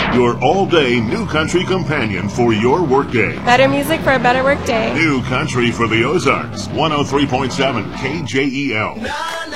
Your all-day New Country companion for your workday. Better music for a better workday. New Country for the Ozarks. 103.7 KJEL.